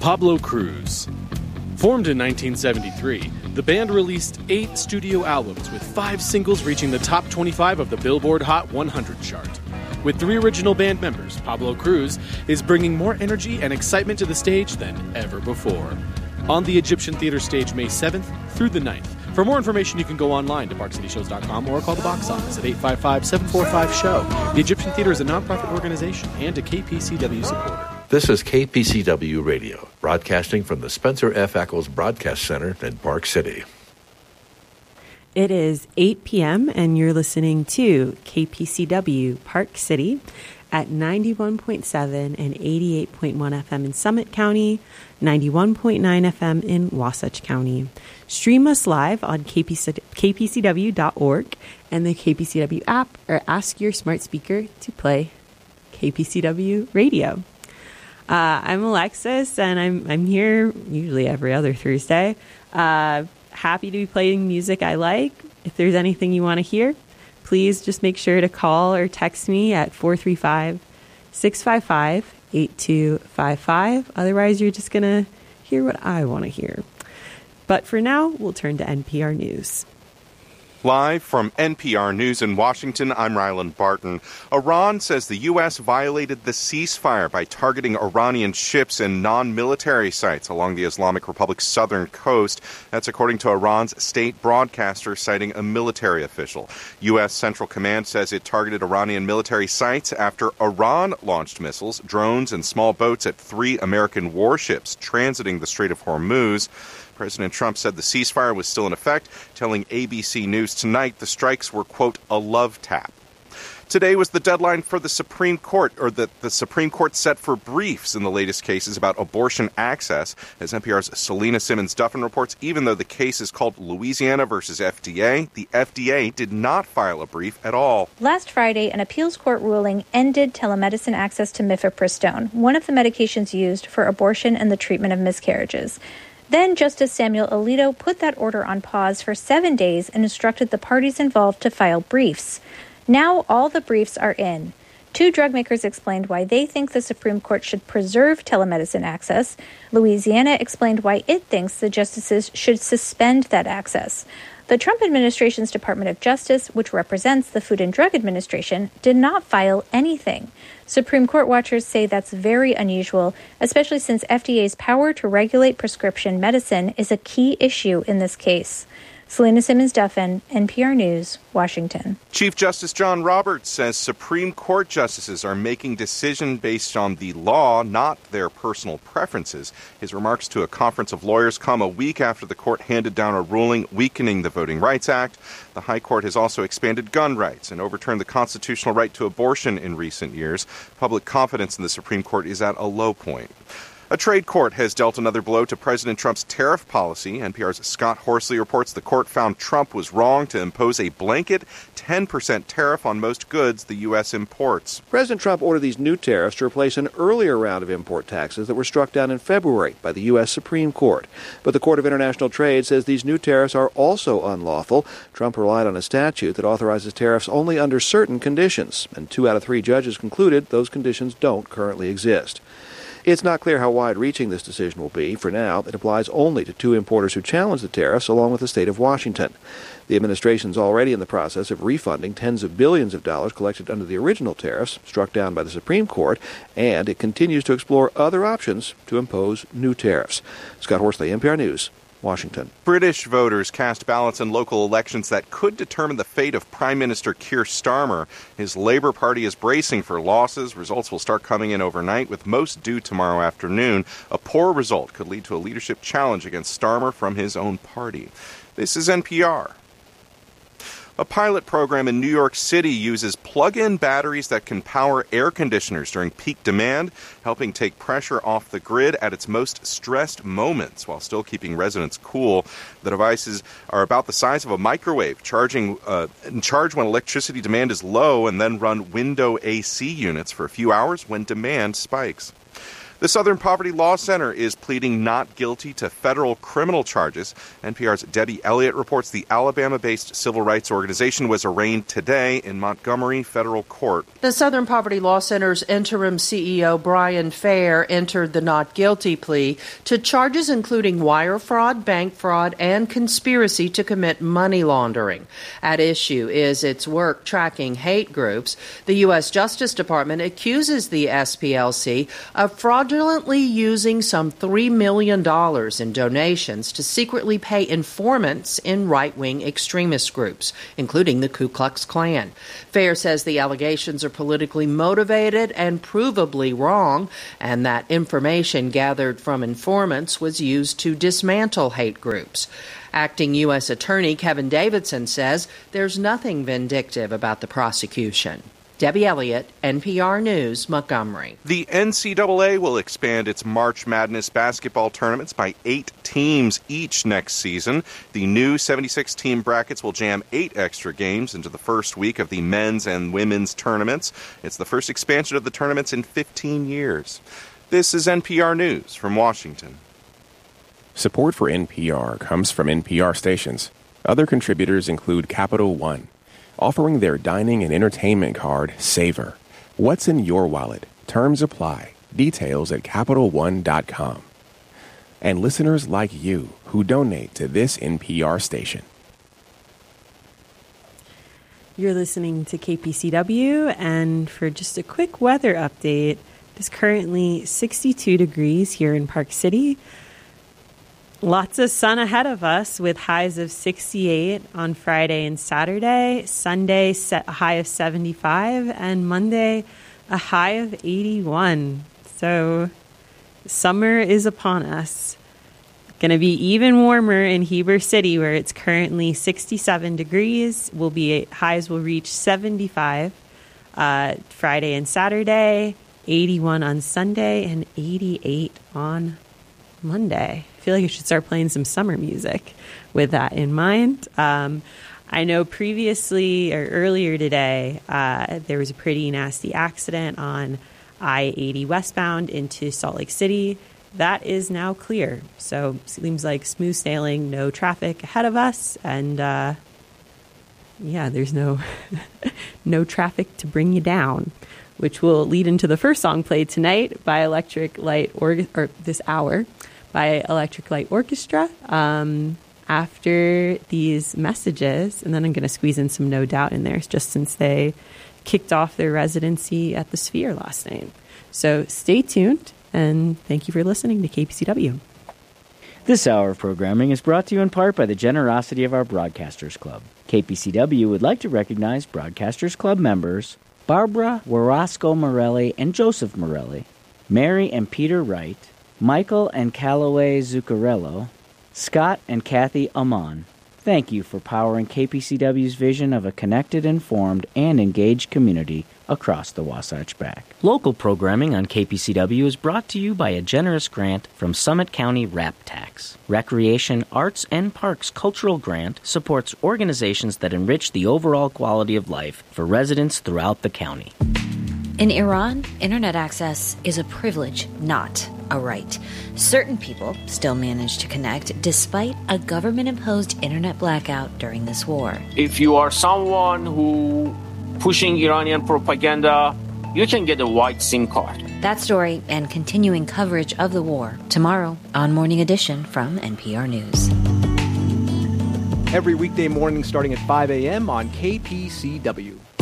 Pablo Cruise. Formed in 1973, the band released 8 studio albums with 5 singles reaching the top 25 of the Billboard Hot 100 chart. With 3 original band members, Pablo Cruise is bringing more energy and excitement to the stage than ever before. On the Egyptian Theater stage May 7th through the 9th. For more information, you can go online to parkcityshows.com or call the box office at 855-745-SHOW. The Egyptian Theater is a nonprofit organization and a KPCW supporter. This is KPCW Radio, broadcasting from the Spencer F. Ackles Broadcast Center in Park City. It is 8 p.m. and you're listening to KPCW Park City at 91.7 and 88.1 FM in Summit County, 91.9 FM in Wasatch County. Stream us live on kpcw.org and the KPCW app, or ask your smart speaker to play KPCW Radio. I'm Alexis, and I'm here usually every other Thursday. Happy to be playing music I like. If there's anything you want to hear, please just make sure to call or text me at 435-655-8255. Otherwise, you're just going to hear what I want to hear. But for now, we'll turn to NPR News. Live from NPR News in Washington, I'm Rylan Barton. Iran says the U.S. violated the ceasefire by targeting Iranian ships and non-military sites along the Islamic Republic's southern coast. That's according to Iran's state broadcaster, citing a military official. U.S. Central Command says it targeted Iranian military sites after Iran launched missiles, drones, and small boats at 3 American warships transiting the Strait of Hormuz. President Trump said the ceasefire was still in effect, telling ABC News Tonight the strikes were, quote, a love tap. Today was the deadline for the Supreme Court, or the Supreme Court set for briefs in the latest cases about abortion access. As NPR's Selena Simmons-Duffin reports, even though the case is called Louisiana versus FDA, the FDA did not file a brief at all. Last Friday, an appeals court ruling ended telemedicine access to mifepristone, one of the medications used for abortion and the treatment of miscarriages. Then Justice Samuel Alito put that order on pause for 7 days and instructed the parties involved to file briefs. Now all the briefs are in. 2 drug makers explained why they think the Supreme Court should preserve telemedicine access. Louisiana explained why it thinks the justices should suspend that access. The Trump administration's Department of Justice, which represents the Food and Drug Administration, did not file anything. Supreme Court watchers say that's very unusual, especially since FDA's power to regulate prescription medicine is a key issue in this case. Selena Simmons-Duffin, NPR News, Washington. Chief Justice John Roberts says Supreme Court justices are making decisions based on the law, not their personal preferences. His remarks to a conference of lawyers come a week after the court handed down a ruling weakening the Voting Rights Act. The High Court has also expanded gun rights and overturned the constitutional right to abortion in recent years. Public confidence in the Supreme Court is at a low point. A trade court has dealt another blow to President Trump's tariff policy. NPR's Scott Horsley reports the court found Trump was wrong to impose a blanket 10% tariff on most goods the U.S. imports. President Trump ordered these new tariffs to replace an earlier round of import taxes that were struck down in February by the U.S. Supreme Court. But the Court of International Trade says these new tariffs are also unlawful. Trump relied on a statute that authorizes tariffs only under certain conditions, and 2 out of 3 judges concluded those conditions don't currently exist. It's not clear how wide-reaching this decision will be. For now, it applies only to 2 importers who challenged the tariffs, along with the state of Washington. The administration's already in the process of refunding tens of billions of dollars collected under the original tariffs, struck down by the Supreme Court, and it continues to explore other options to impose new tariffs. Scott Horsley, NPR News, Washington. British voters cast ballots in local elections that could determine the fate of Prime Minister Keir Starmer. His Labour Party is bracing for losses. Results will start coming in overnight, with most due tomorrow afternoon. A poor result could lead to a leadership challenge against Starmer from his own party. This is NPR. A pilot program in New York City uses plug-in batteries that can power air conditioners during peak demand, helping take pressure off the grid at its most stressed moments while still keeping residents cool. The devices are about the size of a microwave, charge when electricity demand is low, and then run window AC units for a few hours when demand spikes. The Southern Poverty Law Center is pleading not guilty to federal criminal charges. NPR's Debbie Elliott reports the Alabama-based civil rights organization was arraigned today in Montgomery Federal Court. The Southern Poverty Law Center's interim CEO, Brian Fair, entered the not guilty plea to charges including wire fraud, bank fraud, and conspiracy to commit money laundering. At issue is its work tracking hate groups. The U.S. Justice Department accuses the SPLC of fraudulently using some $3 million in donations to secretly pay informants in right-wing extremist groups, including the Ku Klux Klan. Fair says the allegations are politically motivated and provably wrong, and that information gathered from informants was used to dismantle hate groups. Acting U.S. Attorney Kevin Davidson says there's nothing vindictive about the prosecution. Debbie Elliott, NPR News, Montgomery. The NCAA will expand its March Madness basketball tournaments by 8 teams each next season. The new 76-team brackets will jam 8 extra games into the first week of the men's and women's tournaments. It's the first expansion of the tournaments in 15 years. This is NPR News from Washington. Support for NPR comes from NPR stations. Other contributors include Capital One, offering their dining and entertainment card, Savor. What's in your wallet? Terms apply. Details at CapitalOne.com. And listeners like you who donate to this NPR station. You're listening to KPCW, and for just a quick weather update, it's currently 62 degrees here in Park City. Lots of sun ahead of us with highs of 68 on Friday and Saturday. Sunday, a high of 75, and Monday, a high of 81. So summer is upon us. Going to be even warmer in Heber City, where it's currently 67 degrees. Highs will reach 75 Friday and Saturday, 81 on Sunday, and 88 on Monday. I feel like I should start playing some summer music with that in mind. I know previously or earlier today, there was a pretty nasty accident on I-80 westbound into Salt Lake City. That is now clear. So seems like smooth sailing, no traffic ahead of us. And there's no traffic to bring you down, which will lead into the first song played tonight by Electric Light this hour by Electric Light Orchestra. After these messages, and then I'm going to squeeze in some No Doubt in there, just since they kicked off their residency at the Sphere last night. So stay tuned, and thank you for listening to KPCW. This hour of programming is brought to you in part by the generosity of our Broadcasters Club. KPCW would like to recognize Broadcasters Club members Barbara Warasco Morelli and Joseph Morelli, Mary and Peter Wright, Michael and Callaway Zuccarello, Scott and Kathy Amon. Thank you for powering KPCW's vision of a connected, informed, and engaged community across the Wasatch Back. Local programming on KPCW is brought to you by a generous grant from Summit County RAP Tax. Recreation, Arts, and Parks Cultural Grant supports organizations that enrich the overall quality of life for residents throughout the county. In Iran, internet access is a privilege, not a right. Certain people still manage to connect despite a government-imposed internet blackout during this war. If you are someone who pushing Iranian propaganda, you can get a white SIM card. That story and continuing coverage of the war tomorrow on Morning Edition from NPR News. Every weekday morning starting at 5 a.m. on KPCW.